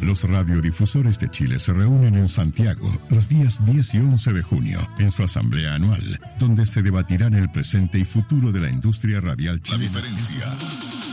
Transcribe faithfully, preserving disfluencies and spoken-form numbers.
Los radiodifusores de Chile se reúnen en Santiago los días diez y once de junio en su asamblea anual, donde se debatirán el presente y futuro de la industria radial chilena. La diferencia.